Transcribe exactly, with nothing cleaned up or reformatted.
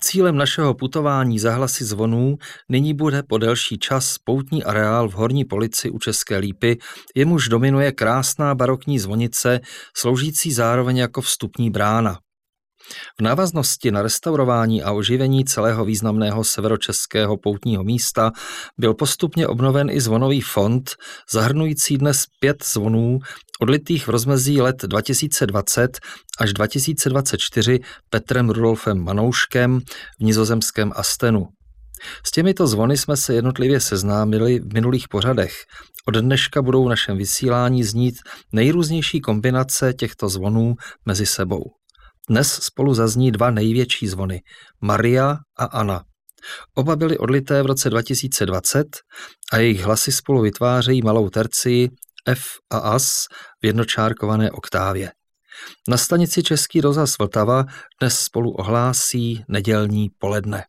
Cílem našeho putování za hlasy zvonů nyní bude po delší čas poutní areál v Horní Polici u České Lípy, jemuž dominuje krásná barokní zvonice, sloužící zároveň jako vstupní brána. V návaznosti na restaurování a oživení celého významného severočeského poutního místa byl postupně obnoven i zvonový fond, zahrnující dnes pět zvonů, odlitých v rozmezí let dva tisíce dvacet až dva tisíce dvacet čtyři Petrem Rudolfem Manouškem v nizozemském Astenu. S těmito zvony jsme se jednotlivě seznámili v minulých pořadech. Od dneška budou v našem vysílání znít nejrůznější kombinace těchto zvonů mezi sebou. Dnes spolu zazní dva největší zvony, Maria a Anna. Oba byly odlité v roce dva tisíce dvacet a jejich hlasy spolu vytvářejí malou tercii F a As v jednočárkované oktávě. Na stanici Český rozhlas Vltava dnes spolu ohlásí nedělní poledne.